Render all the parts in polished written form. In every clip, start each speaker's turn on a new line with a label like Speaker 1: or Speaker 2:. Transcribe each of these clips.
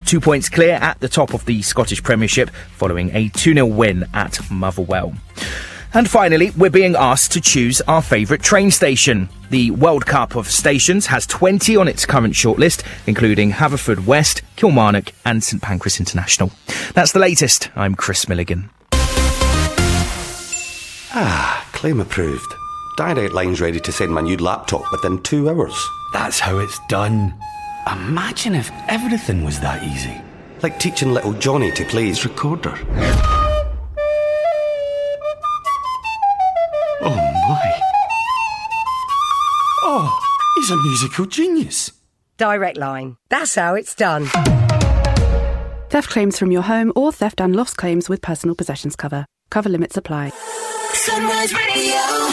Speaker 1: 2 points clear at the top of the Scottish Premiership following a 2-0 win at Motherwell. And finally, we're being asked to choose our favourite train station. The World Cup of stations has 20 on its current shortlist, including Haverfordwest, Kilmarnock and St Pancras International. That's the latest. I'm Chris Milligan.
Speaker 2: Claim approved. Direct Line's ready to send my new laptop within 2 hours.
Speaker 3: That's how it's done. Imagine if everything was that easy.
Speaker 2: Like teaching little Johnny to play his recorder.
Speaker 3: Oh my. Oh, he's a musical genius.
Speaker 4: Direct Line. That's how it's done.
Speaker 5: Theft claims from your home or theft and loss claims with personal possessions cover. Cover limits apply.
Speaker 6: Sunrise Radio.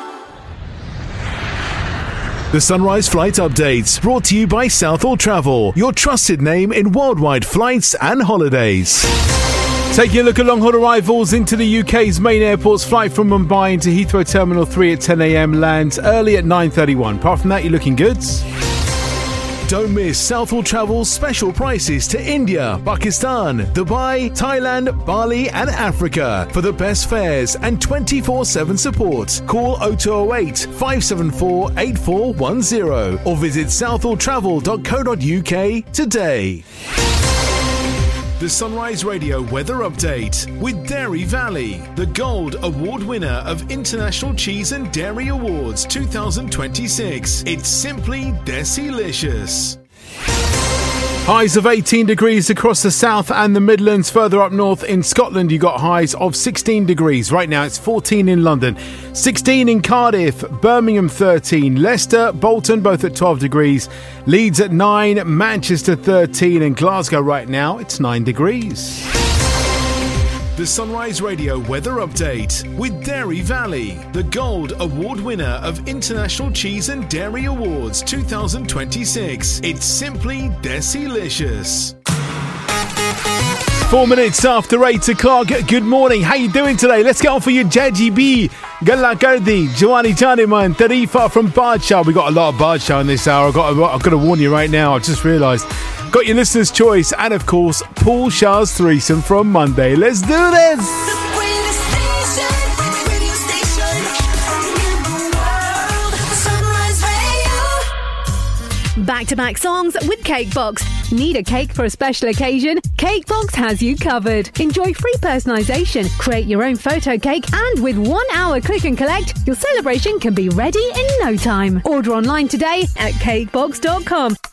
Speaker 7: The Sunrise Flight Update, brought to you by Southall Travel, your trusted name in worldwide flights and holidays. Taking a look at long-haul arrivals into the UK's main airports. Flight from Mumbai into Heathrow Terminal 3 at 10 a.m. lands early at 9:31. Apart from that, you're looking good. Don't miss Southall Travel's special prices to India, Pakistan, Dubai, Thailand, Bali and Africa for the best fares and 24/7 support. Call 0208 574 8410 or visit southalltravel.co.uk today. The Sunrise Radio Weather Update with Dairy Valley, the Gold Award winner of International Cheese and Dairy Awards 2026. It's simply Desilicious. Highs of 18 degrees across the south and the Midlands. Further up north in Scotland, you got highs of 16 degrees. Right now it's 14 in London, 16 in Cardiff, Birmingham 13, Leicester, Bolton both at 12 degrees, Leeds at 9, Manchester 13 and Glasgow right now it's 9 degrees. The Sunrise Radio Weather Update with Dairy Valley, the Gold Award winner of International Cheese and Dairy Awards 2026. It's simply Desilicious. 4 minutes after 8 o'clock. Good morning. How you doing today? Let's get on for your JGB. Galla Kardi, Jawani Janiman, Tarifa from Badshah. We got a lot of Badshah in this hour. I've got to warn you right now. I've just realised. Got your listener's choice and, of course, Paul Shah's threesome from Monday. Let's do this!
Speaker 8: Back-to-back songs with Cakebox. Need a cake for a special occasion? Cakebox has you covered. Enjoy free personalisation, create your own photo cake, and with 1 hour click and collect, your celebration can be ready in no time. Order online today at cakebox.com.